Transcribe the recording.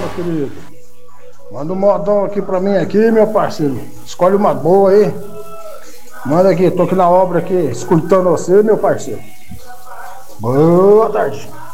meu querido. Manda um modão aqui pra mim aqui, meu parceiro. Escolhe uma boa aí. Manda aqui, tô aqui na obra aqui, escutando você, meu parceiro. Boa tarde.